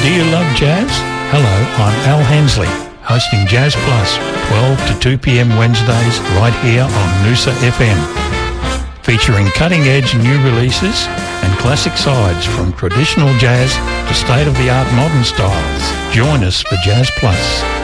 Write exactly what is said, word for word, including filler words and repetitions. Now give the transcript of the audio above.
Do you love jazz? Hello, I'm Al Hensley, hosting Jazz Plus, twelve to two p.m. Wednesdays, right here on Noosa F M. Featuring cutting-edge new releases and classic sides from traditional jazz to state-of-the-art modern styles. Join us for Jazz Plus.